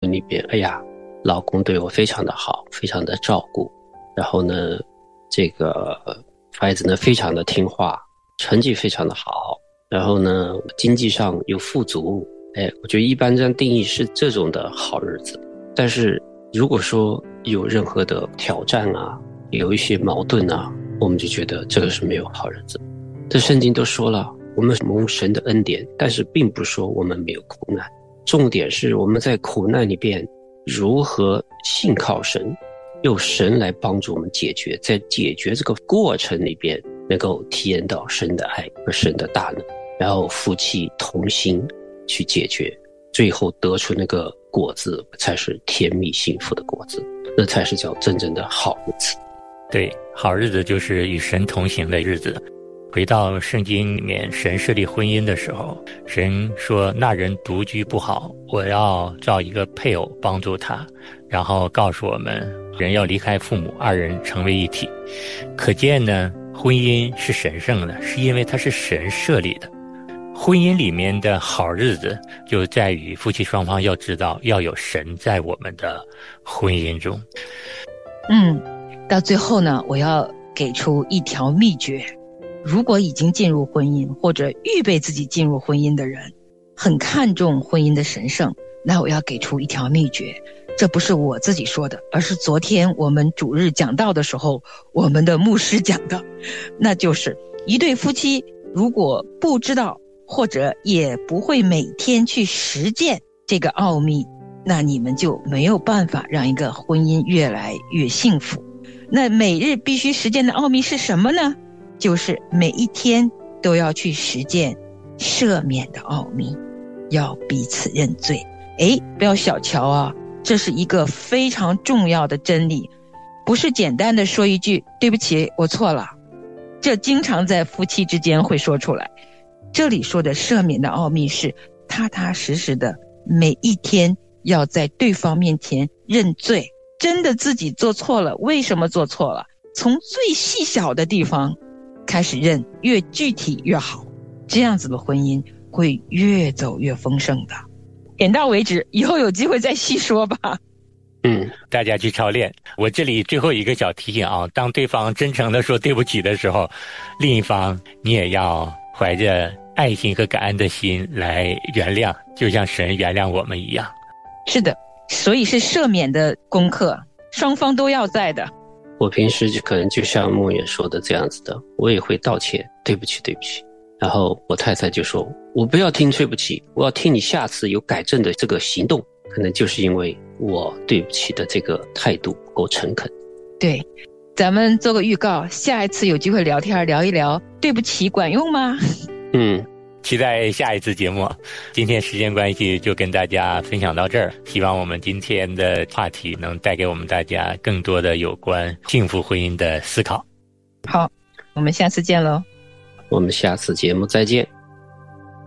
里边，哎呀，老公对我非常的好，非常的照顾，然后呢，这个孩子呢非常的听话，成绩非常的好，然后呢，经济上又富足，我觉得一般这样定义是这种的好日子。但是如果说有任何的挑战啊，有一些矛盾啊，我们就觉得这个是没有好日子。这圣经都说了，我们蒙神的恩典，但是并不说我们没有苦难。重点是我们在苦难里边如何信靠神，由神来帮助我们解决，在解决这个过程里边能够体验到神的爱和神的大能，然后夫妻同心去解决，最后得出那个果子才是甜蜜幸福的果子，那才是叫真正的好日子。 对，好日子就是与神同行的日子。回到圣经里面，神设立婚姻的时候，神说那人独居不好，我要找一个配偶帮助他，然后告诉我们人要离开父母，二人成为一体。可见呢，婚姻是神圣的，是因为它是神设立的。婚姻里面的好日子就在于夫妻双方要知道要有神在我们的婚姻中。 到最后呢，我要给出一条秘诀。如果已经进入婚姻或者预备自己进入婚姻的人，很看重婚姻的神圣，那我要给出一条秘诀。这不是我自己说的，而是昨天我们主日讲道的时候我们的牧师讲的。那就是一对夫妻如果不知道或者也不会每天去实践这个奥秘，那你们就没有办法让一个婚姻越来越幸福。那每日必须实践的奥秘是什么呢？就是每一天都要去实践赦免的奥秘，要彼此认罪。不要小瞧啊，这是一个非常重要的真理，不是简单的说一句对不起我错了，这经常在夫妻之间会说出来。这里说的赦免的奥秘是踏踏实实的每一天要在对方面前认罪，真的自己做错了，为什么做错了，从最细小的地方开始认，越具体越好，这样子的婚姻会越走越丰盛的。点到为止，以后有机会再细说吧。 大家去操练。我这里最后一个小提醒啊，当对方真诚的说对不起的时候，另一方你也要怀着爱心和感恩的心来原谅，就像神原谅我们一样。 是的，所以是赦免的功课，双方都要在的。 我平时就可能就像牧远说的这样子的，我也会道歉，对不起对不起，然后我太太就说我不要听对不起，我要听你下次有改正的这个行动，可能就是因为我对不起的这个态度不够诚恳。 对，咱们做个预告，下一次有机会聊天聊一聊对不起管用吗？ 期待下一次节目。今天时间关系就跟大家分享到这儿，希望我们今天的话题能带给我们大家更多的有关幸福婚姻的思考。 好，我们下次见喽。 我们下次节目再见。